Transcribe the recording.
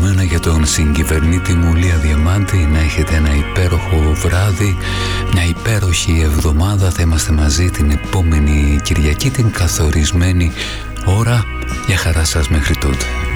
μένα για τον συγκυβερνήτη μου Λία Διαμάντη. Να έχετε ένα υπέροχο βράδυ, μια υπέροχη εβδομάδα. Θα είμαστε μαζί την επόμενη Κυριακή, την καθορισμένη ώρα. Για χαρά σας μέχρι τότε.